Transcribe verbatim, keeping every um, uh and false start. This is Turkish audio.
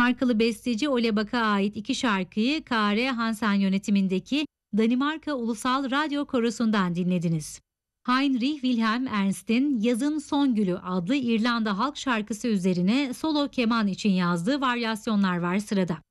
Danimarkalı besteci Ole Bak'a ait iki şarkıyı K R Hansen yönetimindeki Danimarka Ulusal Radyo Korosu'ndan dinlediniz. Heinrich Wilhelm Ernst'in Yazın Son Gülü adlı İrlanda halk şarkısı üzerine solo keman için yazdığı varyasyonlar var sırada.